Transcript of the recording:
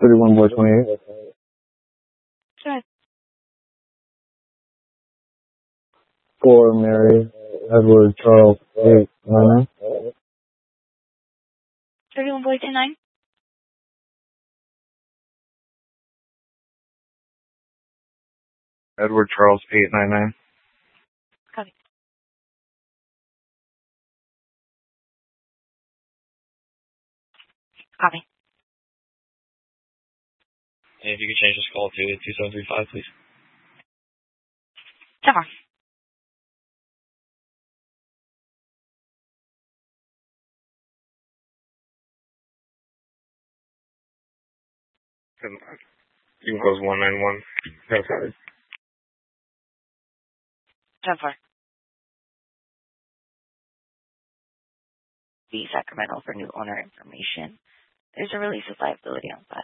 31 boy 28. Good. For Mary Edward Charles 899. 31 boy 29. Edward Charles 899. Copy. Copy. And if you could change this call to 2735, please. 10-4. You can close 191. No, sorry. 10-4. The Sacramento for new owner information. There's a release of liability on file.